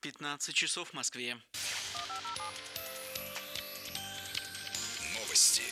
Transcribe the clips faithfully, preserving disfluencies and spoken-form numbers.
пятнадцать часов в Москве. Новости.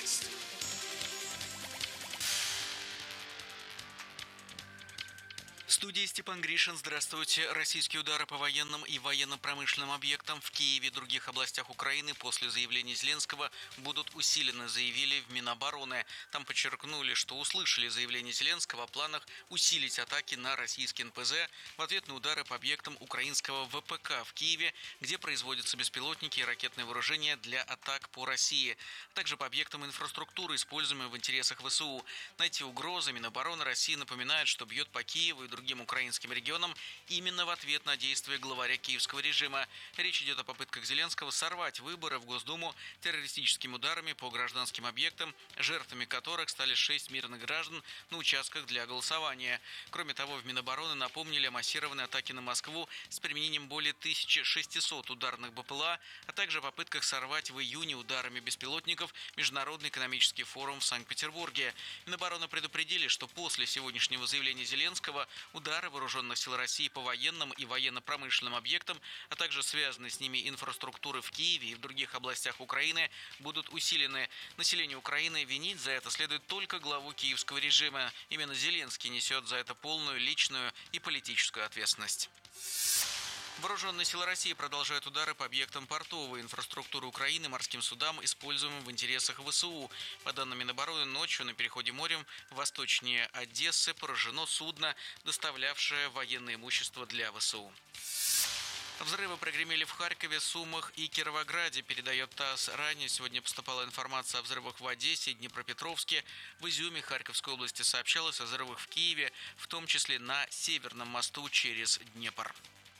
В студии Степан Гришин. Здравствуйте. Российские удары по военным и военно-промышленным объектам в Киеве и других областях Украины после заявления Зеленского будут усилены, заявили в Минобороны. Там подчеркнули, что услышали заявление Зеленского о планах усилить атаки на российский эн пэ зэ в ответ на удары по объектам украинского вэ пэ ка в Киеве, где производятся беспилотники и ракетные вооружения для атак по России, а также по объектам инфраструктуры, используемой в интересах вэ эс у. На эти угрозы Минобороны России напоминает, что бьет по Киеву и другим украинским регионам именно в ответ на действия главаря киевского режима. Речь идет о попытках Зеленского сорвать выборы в Госдуму террористическими ударами по гражданским объектам, жертвами которых стали шесть мирных граждан на участках для голосования. Кроме того, в Минобороны напомнили о массированной атаке на Москву с применением более тысячи шестисот ударных бэ пэ эл а, а также о попытках сорвать в июне ударами беспилотников Международный экономический форум в Санкт-Петербурге. Минобороны предупредили, что после сегодняшнего заявления Зеленского удары вооруженных сил России по военным и военно-промышленным объектам, а также связанные с ними инфраструктуры в Киеве и в других областях Украины будут усилены. Население Украины винить за это следует только главу киевского режима. Именно Зеленский несет за это полную личную и политическую ответственность. Вооруженные силы России продолжают удары по объектам портовой инфраструктуры Украины, морским судам, используемым в интересах вэ эс у. По данным Минобороны, ночью на переходе морем восточнее Одессы поражено судно, доставлявшее военное имущество для вэ эс у. Взрывы прогремели в Харькове, Сумах и Кировограде, передает ТАСС. Ранее сегодня поступала информация о взрывах в Одессе и Днепропетровске. В Изюме Харьковской области сообщалось о взрывах в Киеве, в том числе на Северном мосту через Днепр.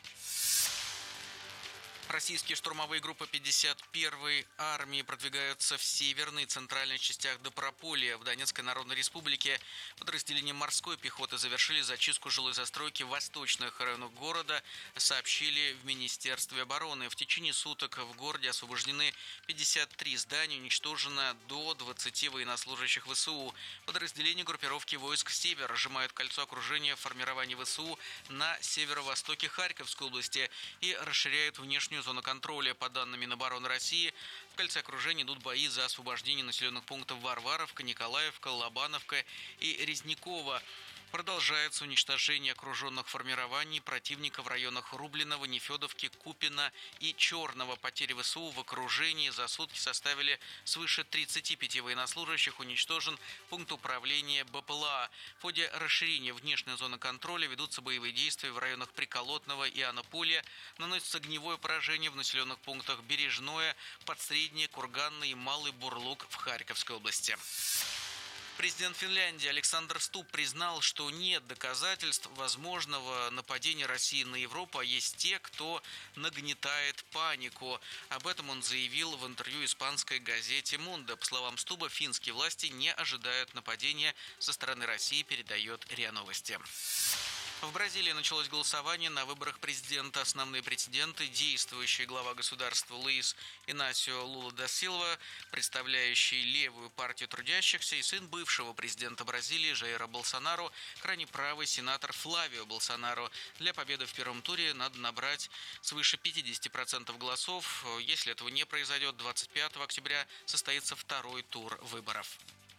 Российские штурмовые группы пятьдесят первой армии продвигаются в северной и центральной частях Доброполя. В Донецкой Народной Республике подразделения морской пехоты завершили зачистку жилой застройки в восточных районах города, сообщили в Министерстве обороны. В течение суток в городе освобождены пятьдесят три здания, уничтожено до двадцати военнослужащих вэ эс у. Подразделения группировки войск «Север» сжимают кольцо окружения формирования вэ эс у на северо-востоке Харьковской области и расширяют внешнюю зону контроля. По данным Минобороны России, в кольце окружения идут бои за освобождение населенных пунктов Варваровка, Николаевка, Лобановка и Резникова. Продолжается уничтожение окруженных формирований противника в районах Рублиного, Нефедовки, Купина и Черного. Потери вэ эс у в окружении за сутки составили свыше тридцати пяти военнослужащих. Уничтожен пункт управления бэ пэ эл а. В ходе расширения внешней зоны контроля ведутся боевые действия в районах Приколотного и Анаполья. Наносится огневое поражение в населенных пунктах Бережное, Подсреднее, Курганный и Малый Бурлук в Харьковской области. Президент Финляндии Александр Стуб признал, что нет доказательств возможного нападения России на Европу, а есть те, кто нагнетает панику. Об этом он заявил в интервью испанской газете «Мундо». По словам Стуба, финские власти не ожидают нападения со стороны России, передает РИА Новости. В Бразилии началось голосование на выборах президента. Основные претенденты – действующий глава государства Луис Инасио Лула да Силва, представляющий левую партию трудящихся, и сын бывшего президента Бразилии Жаира Болсонаро, крайне правый сенатор Флавио Болсонаро. Для победы в первом туре надо набрать свыше пятидесяти процентов голосов. Если этого не произойдет, двадцать пятого октября состоится второй тур выборов.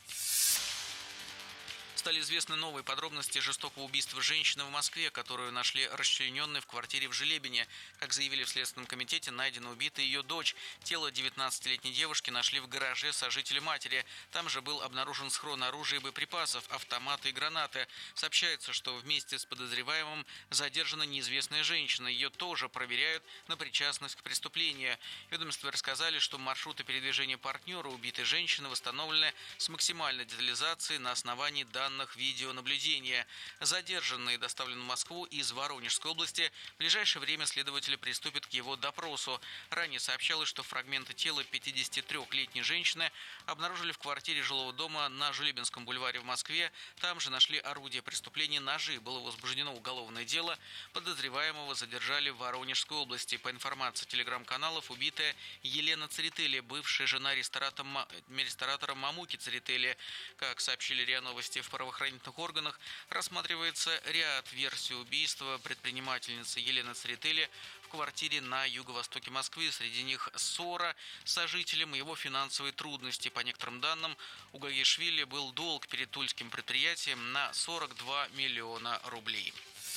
Стали известны новые подробности жестокого убийства женщины в Москве, которую нашли расчлененной в квартире в Желебине. Как заявили в Следственном комитете, найдена убита ее дочь. Тело девятнадцатилетней девушки нашли в гараже сожителя матери. Там же был обнаружен схрон оружия и боеприпасов, автоматы и гранаты. Сообщается, что вместе с подозреваемым задержана неизвестная женщина. Ее тоже проверяют на причастность к преступлению. В ведомстве рассказали, что маршруты передвижения партнера убитой женщины восстановлены с максимальной детализацией на основании данных видеонаблюдения. Задержанный доставлен в Москву из Воронежской области. В ближайшее время следователи приступят к его допросу. Ранее сообщалось, что фрагменты тела пятидесятитрёхлетней женщины обнаружили в квартире жилого дома на Желебинском бульваре в Москве. Там же нашли орудие преступления, ножи. Было возбуждено уголовное дело. Подозреваемого задержали в Воронежской области. По информации телеграм-каналов, убитая Елена Церетели, бывшая жена ресторатора Мамуки Церетели. Как сообщили РИА Новости, в правоохранительных органах рассматривается ряд версий убийства предпринимательницы Елены Церетели в квартире на юго-востоке Москвы. Среди них ссора с сожителем и его финансовые трудности. По некоторым данным, у Гагишвили был долг перед тульским предприятием на сорок два миллиона рублей.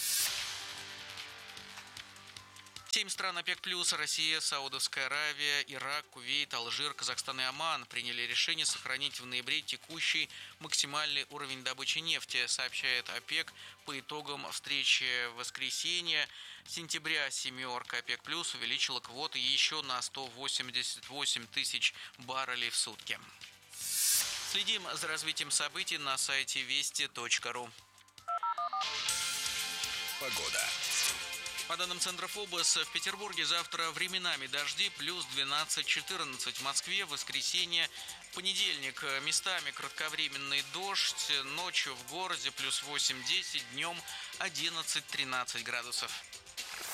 Семь стран ОПЕК+, Россия, Саудовская Аравия, Ирак, Кувейт, Алжир, Казахстан и Оман приняли решение сохранить в ноябре текущий максимальный уровень добычи нефти, сообщает ОПЕК по итогам встречи в воскресенье. С сентября семерка ОПЕК+ увеличила квоты еще на сто восемьдесят восемь тысяч баррелей в сутки. Следим за развитием событий на сайте вести точка ру. Погода. По данным Центра ФОБОС, в Петербурге завтра временами дожди, плюс двенадцать-четырнадцать. В Москве в воскресенье, в понедельник местами кратковременный дождь, ночью в городе плюс восемь-десять, днем одиннадцать-тринадцать градусов.